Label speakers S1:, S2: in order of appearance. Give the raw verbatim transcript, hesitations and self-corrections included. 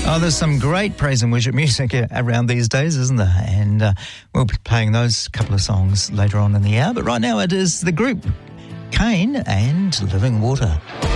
S1: Oh, there's some great praise and worship music around these days, isn't there? And uh, we'll be playing those couple of songs later on in the hour. But right now it is the group Cain and Living Water.